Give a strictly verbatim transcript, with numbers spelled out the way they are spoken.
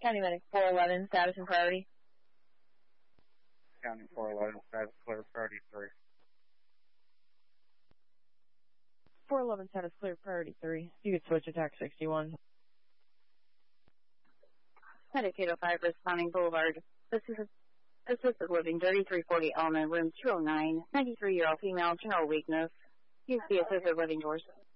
County Medic four eleven, status and priority. County four eleven, status clear, priority three. four eleven, status clear, priority three. You could switch attack sixty-one. Medic eight oh five, responding Boulevard. Assisted, assisted living, thirty-three forty Element, room two oh nine, ninety-three-year-old female, general weakness. Use the assisted living doors.